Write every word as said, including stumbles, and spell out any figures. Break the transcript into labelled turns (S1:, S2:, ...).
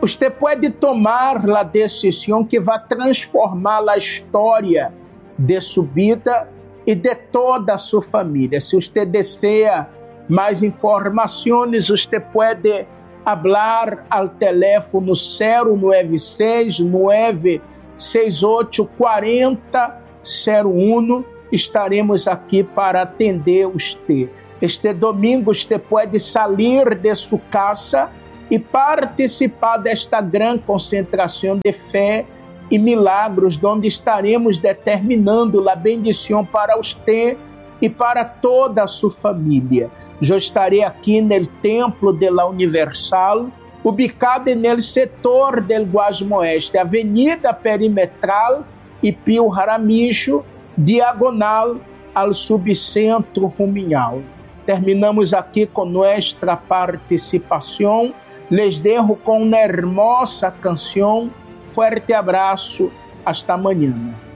S1: Você pode tomar a decisão que vai transformar a história de sua vida e de toda a sua família. Se você deseja mais informações, você pode falar ao telefone zero nove seis nove seis oito quatro zero zero um. Estaremos aqui para atender você. Este domingo você pode sair de sua casa e participar desta grande concentração de fé e milagros, onde estaremos determinando a bendição para você e para toda a sua família. Eu estarei aqui no Templo de la Universal, ubicado no setor del Guasmo Oeste, Avenida Perimetral e Pio Jaramillo, diagonal ao Subcentro Ruminhal. Terminamos aqui com nossa participação. Les dejo com uma hermosa canção. Fuerte abraço. Hasta mañana.